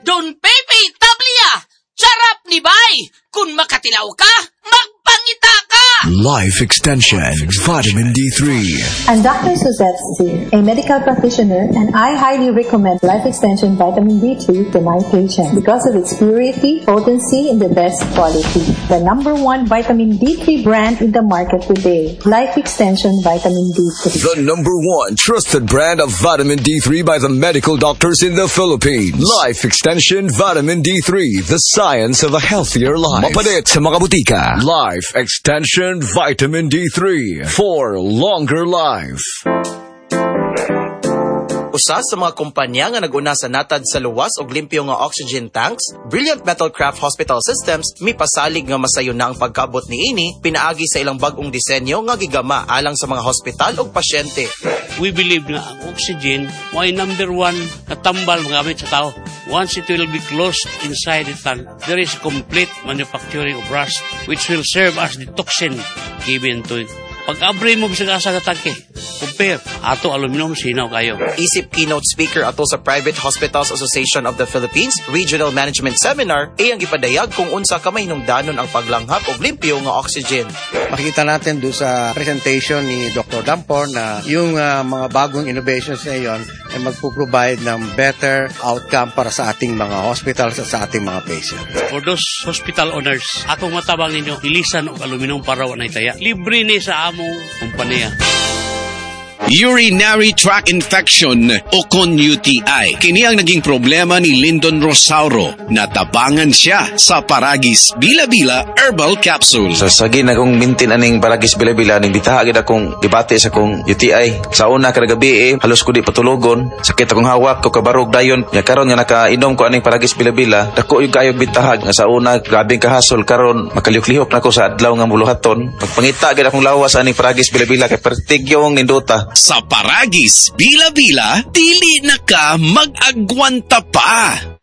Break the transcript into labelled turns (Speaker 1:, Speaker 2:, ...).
Speaker 1: Don Pepe Tablia, sarap ni Bay. Kung makatilaw ka, magpangita ka.
Speaker 2: Life Extension Vitamin D3.
Speaker 3: I'm Dr. Suzette C., a medical practitioner, and I highly recommend Life Extension Vitamin D3 to my patients because of its purity, potency, and the best quality. The #1 vitamin D3 brand in the market today, Life Extension Vitamin D3.
Speaker 2: The #1 trusted brand of vitamin D3 by the medical doctors in the Philippines. Life Extension Vitamin D3, the science of a healthier life. Mapalit sa mga butika. Life Extension Vitamin D3 for longer life.
Speaker 4: Usa sa mga kumpanya nga nag-una sa natad sa luwas og limpyo nga oxygen tanks, Brilliant Metalcraft Hospital Systems mipasalig nga masayon na ang pagkabot niini pinaagi sa ilang bag-ong disenyo nga gigama alang sa mga hospital ug pasyente.
Speaker 5: We believe na ang oxygen mo ay #1 na tambal magamit sa tao. Once it will be closed inside the tank, there is complete manufacturing of rust which will serve as the toxin given to it. Pag-abre mo bisag asa ka tangke, compare ato aluminum sinaw kayo.
Speaker 4: Isip keynote speaker ato sa Private Hospitals Association of the Philippines Regional Management Seminar ay ang ipadayag kung unsa ka mahinungdanon ang paglanghap og limpyo nga oxygen.
Speaker 6: Makikita natin doon sa presentation ni Dr. Dampor na yung mga bagong innovations na yon ay magpo-provide ng better outcome para sa ating mga hospitals at sa ating mga patients.
Speaker 5: For those hospital owners, akong matabang ninyo, ilisan og aluminum para wa nay taya. Libre ni sa among kumpanya.
Speaker 7: Urinary tract infection o kon UTI. Kini ang naging problema ni Lyndon Rosauro. Natabangan siya sa Paragis Bila-Bila Herbal Capsule.
Speaker 8: So sagi na kong mintin aning Paragis Bila-Bila ning bitahagid akong debate sa kong UTI. Sa una kada gabi halos ko di patulogon. Sakit akong hawak ko kabarog dayon. Ya karon nga nakainom ko aning Paragis Bila-Bila, dako yung kayog bitahag nga sa una grabing kahasol karon makalihok na ko sa adlaw nga muluhaton. Magpangita gid akong lawas aning Paragis Bila-Bila kay pertigyong ninduta.
Speaker 7: Sa Paragis Bila-Bila, dili na ka mag-agwanta pa.